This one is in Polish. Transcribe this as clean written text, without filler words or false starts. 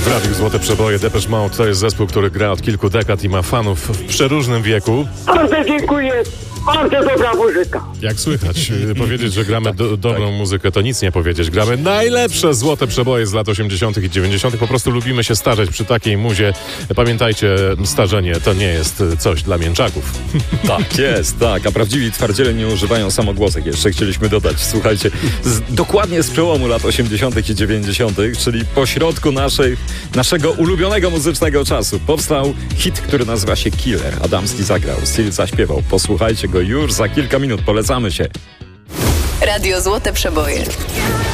W Radiu Złote Przeboje Depeche Mode to jest zespół, który gra od kilku dekad i ma fanów w przeróżnym wieku. Bardzo dziękuję. Bardzo dobra muzyka. Jak słychać, powiedzieć, że gramy dobrą muzykę, to nic nie powiedzieć. Gramy najlepsze złote przeboje z lat 80. i 90. Po prostu lubimy się starzeć przy takiej muzie. Pamiętajcie, starzenie to nie jest coś dla mięczaków. Tak jest, tak. A prawdziwi twardziele nie używają samogłosek. Jeszcze chcieliśmy dodać. Słuchajcie, dokładnie z przełomu lat 80. i 90., czyli pośrodku naszego ulubionego muzycznego czasu, powstał hit, który nazywa się Killer. Adamski zagrał, Seal zaśpiewał. Posłuchajcie go już za kilka minut. Polecamy się. Radio Złote Przeboje.